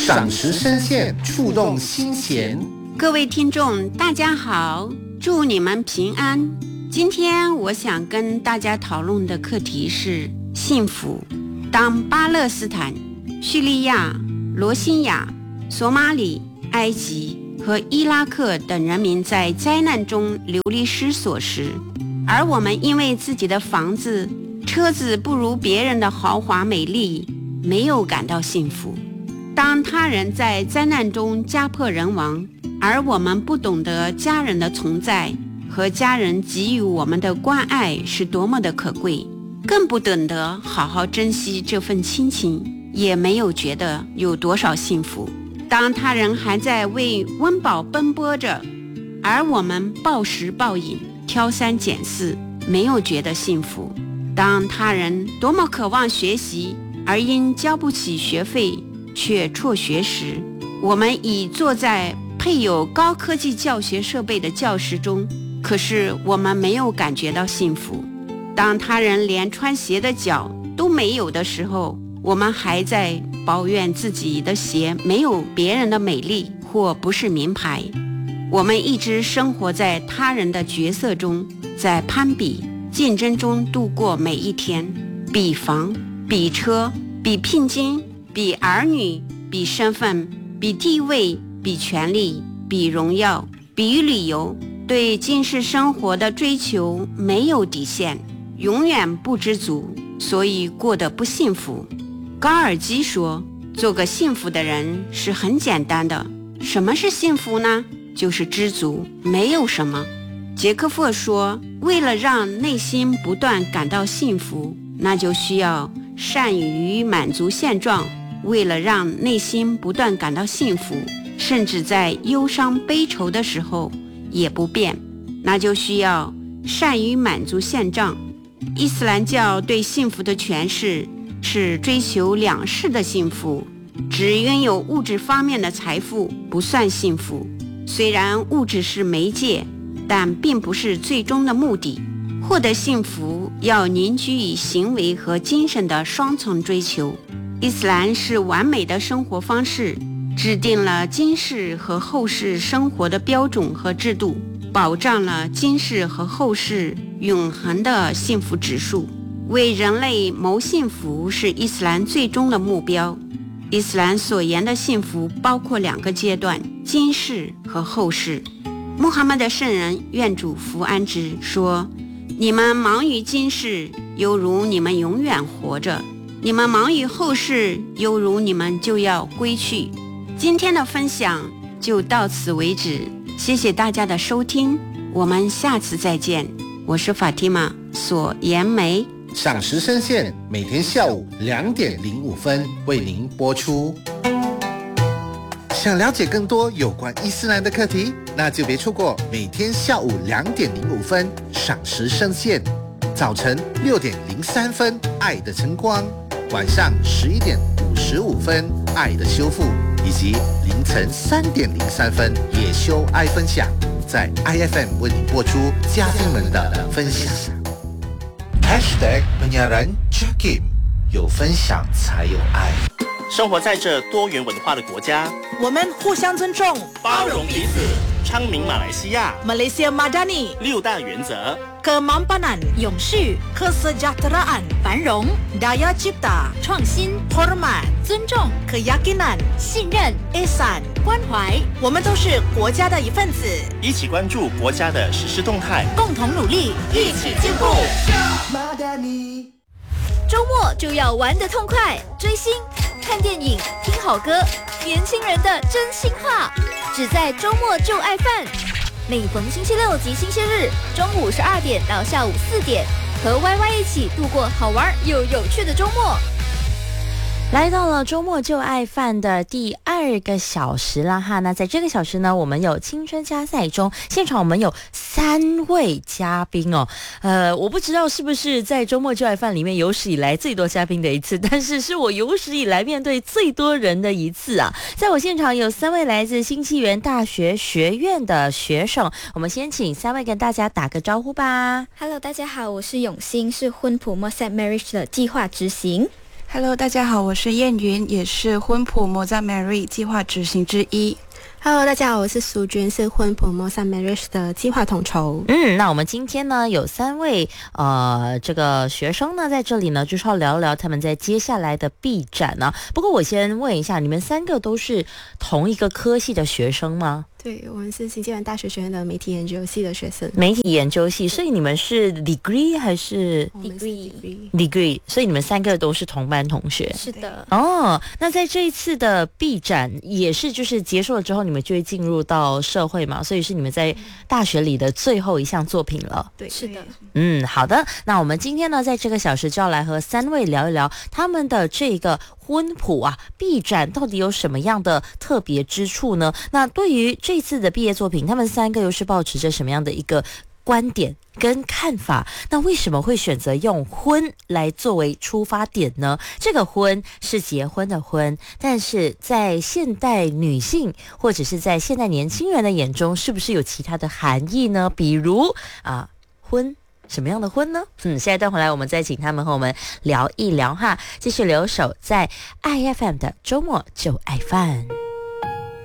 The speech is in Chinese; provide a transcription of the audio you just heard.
赏识深陷，触动心弦。 各位听众大家好，祝你们平安。今天我想跟大家讨论的课题是幸福。当巴勒斯坦、叙利亚、罗兴亚、索马里、埃及和伊拉克等人民在灾难中流离失所时，而我们因为自己的房子、车子不如别人的豪华美丽，没有感到幸福。当他人在灾难中家破人亡，而我们不懂得家人的存在和家人给予我们的关爱是多么的可贵，更不懂得好好珍惜这份亲情，也没有觉得有多少幸福。当他人还在为温饱奔波着，而我们暴食暴饮、挑三拣四，没有觉得幸福。当他人多么渴望学习，而因交不起学费却辍学时，我们已坐在配有高科技教学设备的教室中，可是我们没有感觉到幸福。当他人连穿鞋的脚都没有的时候，我们还在抱怨自己的鞋没有别人的美丽或不是名牌。我们一直生活在他人的角色中，在攀比、竞争中度过每一天，比房、比车、比聘金、比儿女、比身份、比地位、比权力、比荣耀、比旅游，对今世生活的追求没有底线，永远不知足，所以过得不幸福。高尔基说，做个幸福的人是很简单的。什么是幸福呢？就是知足，没有什么。杰克弗说，为了让内心不断感到幸福，那就需要善于满足现状。为了让内心不断感到幸福，甚至在忧伤悲愁的时候也不变，那就需要善于满足现状。伊斯兰教对幸福的诠释是追求两世的幸福，只拥有物质方面的财富不算幸福。虽然物质是媒介，但并不是最终的目的。获得幸福要凝聚于行为和精神的双重追求。伊斯兰是完美的生活方式，制定了今世和后世生活的标准和制度，保障了今世和后世永恒的幸福指数。为人类谋幸福是伊斯兰最终的目标。伊斯兰所言的幸福包括两个阶段，今世和后世。穆罕默德圣人愿主福安之说，你们忙于今世，犹如你们永远活着；你们忙于后世，犹如你们就要归去。今天的分享就到此为止，谢谢大家的收听，我们下次再见。我是法蒂玛索颜梅。 赏识深陷，每天下午2:05为您播出。想了解更多有关伊斯兰的课题，那就别错过每天下午2:05赏识深陷，早晨6:03爱的晨光，晚上11:55爱的修复，以及凌晨3:03也修爱分享，在 IFM 为你播出嘉宾们的分享。#penyiaran Jakim， 有分享才有爱。 生活在这多元文化的国家， 我们互相尊重， 包容彼此。昌明马来西亚 Malaysia Madani 6大原则 ：kemampanan 永续、kesejahteraan 繁荣、daya cipta 创新、hormat 尊重、keyakinan 信任、ihsan 关怀。我们都是国家的一份子， 一起关注国家的实施动态， 共同努力，一起进步。 周末就要玩得痛快，追星、看电影、听好歌，年轻人的真心话，只在周末就爱饭。每逢星期六及星期日，中午12点到下午4点，和 YY 一起度过好玩又有趣的周末。 来到了周末就爱饭的第2个小时啦哈，那在这个小时呢，我们有青春加赛中，现场我们有3位嘉宾哦，我不知道是不是在周末就爱饭里面有史以来最多嘉宾的一次，但是是我有史以来面对最多人的一次啊。在我现场有3位来自新纪元大学学院的学生，我们先请3位跟大家打个招呼吧。 Hello， 大家好，我是永兴，是婚普 Mosaic Marriage 的计划执行。 Hello， 大家好，我是燕云，也是婚谱摩赞 Marry 计划执行之一。 Hello， 大家好，我是苏娟，是婚谱摩萨 Marriage 的计划统筹。 那我们今天呢有3位这个学生呢在这里呢，就是要聊聊他们在接下来的毕展呢。不过我先问一下，你们3个都是同一个科系的学生吗？ 对，我们是新西兰大学学院的媒体研究系的学生。 媒体研究系，所以你们是 degree 还是 degree？ 所以你们3个都是同班同学。 是的。 哦，那在这一次的毕展也是就是结束了之后，你们就会进入到社会嘛，所以是你们在大学里的最后一项作品了。 对，是的。 好的，那我们今天呢在这个小时就要来和3位聊一聊他们的这个婚谱啊毕展到底有什么样的特别之处呢？那对于这次的毕业作品，他们3个又是抱持着什么样的一个观点跟看法？那为什么会选择用婚来作为出发点呢？这个婚是结婚的婚，但是在现代女性或者是在现代年轻人的眼中，是不是有其他的含义呢？比如婚什么样的婚呢？下一段回来我们再请他们和我们聊一聊哈。继续留守在 IFM 的周末就爱饭。